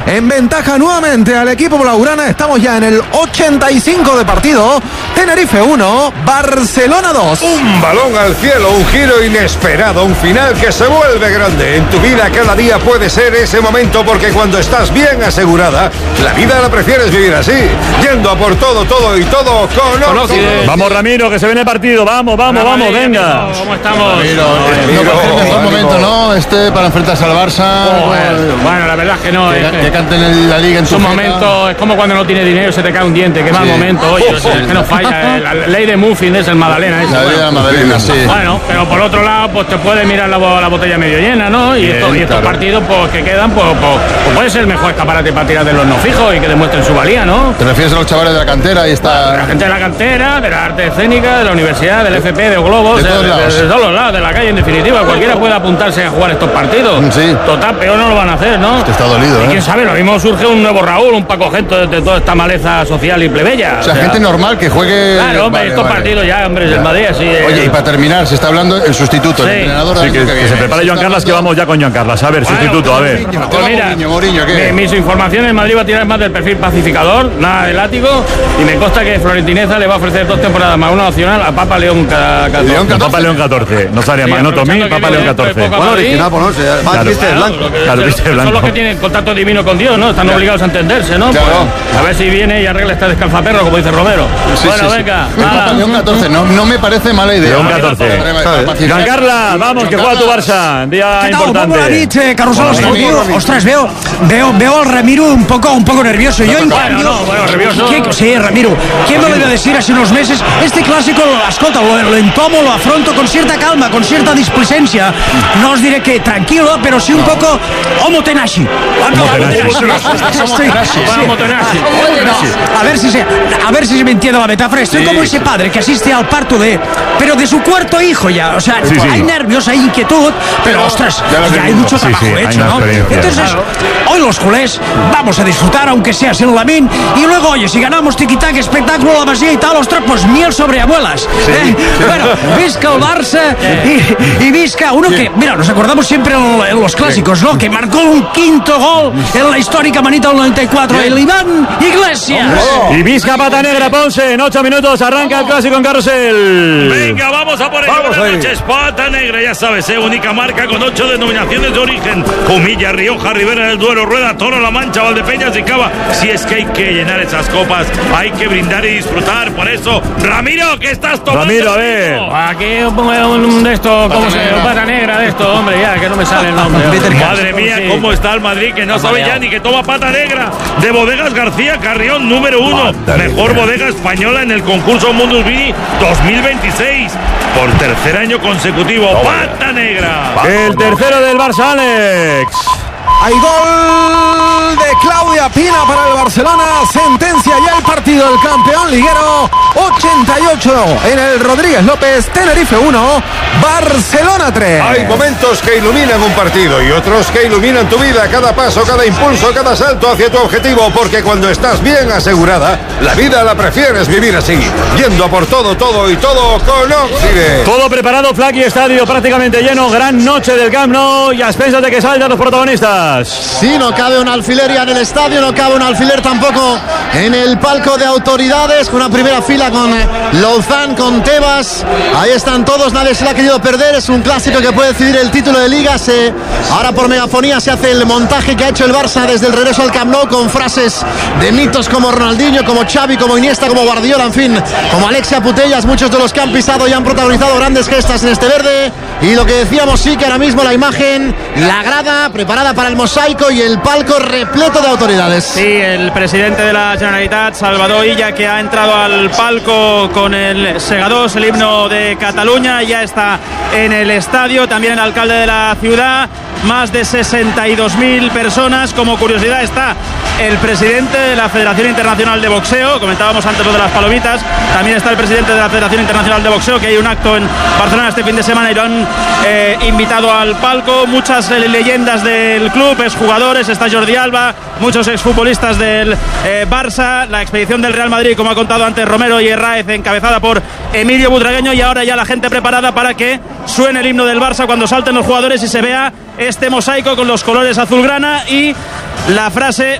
en ventaja nuevamente al equipo blaugrana. Estamos ya en el 85 de partido. Tenerife 1, Barcelona 2. Un balón al cielo, un giro inesperado, un final que se vuelve grande. En tu vida cada día puede ser ese momento, porque cuando estás bien asegurada, la vida la prefieres vivir así, yendo a por todo y todo con Occident. Vamos, Ramiro, que se viene el partido. Vamos, venga. ¿Cómo estamos? Ramiro, el mejor momento, ¿no? Para enfrentarse al Barça. Bueno, la verdad es que no. Que canten la liga en su momento. Es como cuando no tienes dinero, se te cae un diente. Qué mal momento. Oye, es que no falla. La ley de Muffin es el Magdalena. La ley de la Magdalena, sí. Bueno, pero por otro lado, pues te puedes mirar la botella medio llena, ¿no? Y estos partidos pues que quedan, pues puede ser el mejor escaparate para tirar de los no fijos y que demuestren su valía, ¿no? ¿Te refieres a los chavales de la cantera? Ahí está. La gente de la cantera, de la arte escénica, de la universidad, del FP, de Globos, de todos los lados, de la calle, en definitiva. Cualquiera puede apuntarse a jugar estos partidos. Sí. Total, peor no lo van a hacer, ¿no? Está dolido, y quién sabe, lo mismo surge un nuevo Raúl, un Paco Gento de toda esta maleza social y plebeya. O sea, gente normal que juegue. Claro, hombre, estos partidos ya, hombre, el Madrid así. Oye, y para terminar, se está hablando el sustituto, el entrenador. Sí, que se prepare Joan Carlas, que vamos ya con Joan Carlas. A ver, sustituto, a ver. Pues mira, Mourinho, ¿qué? mis informaciones, Madrid va a tirar más del perfil pacificador, nada de látigo, y me consta que Florentineza le va a ofrecer 2 temporadas más, una nacional a Papa León 14. Papa León 14, no estaría mal, no Tomí, Papa León 14. Bueno, original, pues no sé, más viste blanco. Claro, viste blanco. Son los que tienen contacto divino con Dios, ¿no? Están obligados a entenderse, ¿no? Claro. Pues, a ver si viene y arregla esta descalzaperro, como dice Romero. Sí, bueno, venga. Papa León 14, no me parece mala idea. León 14. Joan Carlas, vamos, que juega tu Barça. Día importante. Molt bona nit, Carrusel Estudio. Ostras, veo al Ramiro un poco nervioso. Yo en cambio... nervioso. Sí, Ramiro. ¿Quién me lo iba a decir hace unos meses? Este clásico, escolta, lo entomo, lo afronto con cierta calma, con cierta displicencia. No os diré que tranquilo, pero sí un poco homo tenaci. A ver si se me entiende la metáfora. Estoy como ese padre que asiste al parto pero de su cuarto hijo ya. O sea, hay nervios, hay inquietud, pero ostras, ya hay mucho trabajo hecho, ¿no? Entonces, hoy los culés vamos a disfrutar, aunque sea sin Lamín, y luego, oye, si ganamos tiquitac, espectáculo, la Masía y tal, ostras, pues miel sobre abuelas. Bueno, visca el Barça y visca uno que, mira, nos acordamos siempre en los clásicos, ¿no? Que marcó un 5º gol en la histórica manita del 94, el Iván Iglesias. Y visca Pata Negra, Ponce, en 8 minutos arranca el clásico en Carrusel. Venga, vamos a por ello. Buenas noches, Pata Negra, ya sabes, única marca con 8 denominaciones de origen: Comilla, Rioja, Ribera del Duero, Rueda, Toro, La Mancha, Valdepeñas y Cava. Si es que hay que llenar esas copas, hay que brindar y disfrutar. Por eso, Ramiro, ¿qué estás tomando? Ramiro, a ver. Aquí pongo un de esto, ¿cómo se llama? Pata Negra de esto, hombre, ya, que no me sale el nombre. Madre mía, cómo está el Madrid, que no sabe ya ni que toma Pata Negra. De Bodegas García Carrión, número 1. Mejor bodega española en el concurso Mundus Vini 2026. Por tercer año consecutivo, Pata Negra. El tercero del Barça, Alex. Hay gol de Claudia Pina para el Barcelona. Sentencia ya el partido del campeón liguero. 88 en el Rodríguez López. Tenerife 1, Barcelona 3. Hay momentos que iluminan un partido y otros que iluminan tu vida. Cada paso, cada impulso, cada salto hacia tu objetivo. Porque cuando estás bien asegurada, la vida la prefieres vivir así, yendo a por todo y todo con Occident. Todo preparado, Flaky, estadio prácticamente lleno. Gran noche del Camp Nou y a expensas de que salgan los protagonistas. Sí, no cabe un alfiler ya en el estadio, no cabe un alfiler tampoco en el palco de autoridades, con una primera fila con Louzán, con Tebas. Ahí están todos, nadie se la ha querido perder. Es un clásico que puede decidir el título de Liga. Ahora por megafonía se hace el montaje que ha hecho el Barça desde el regreso al Camp Nou, con frases de mitos como Ronaldinho, como Xavi, como Iniesta, como Guardiola, en fin, como Alexia Putellas, muchos de los que han pisado y han protagonizado grandes gestas en este verde. Y lo que decíamos, sí, que ahora mismo la imagen, la grada preparada para el mosaico y el palco repleto de autoridades. Sí, el presidente de la Generalitat, Salvador Illa, que ha entrado al palco con el Segadors, el himno de Cataluña, ya está en el estadio. También el alcalde de la ciudad, más de 62.000 personas. Como curiosidad está el presidente de la Federación Internacional de Boxeo, comentábamos antes lo de las palomitas, también está el presidente de la Federación Internacional de Boxeo, que hay un acto en Barcelona este fin de semana y lo han invitado al palco. Muchas leyendas del club, exjugadores, está Jordi Alba, muchos exfutbolistas del Barça, la expedición del Real Madrid, como ha contado antes Romero y Herráez, encabezada por Emilio Butragueño, y ahora ya la gente preparada para que suene el himno del Barça cuando salten los jugadores y se vea este mosaico con los colores azulgrana y la frase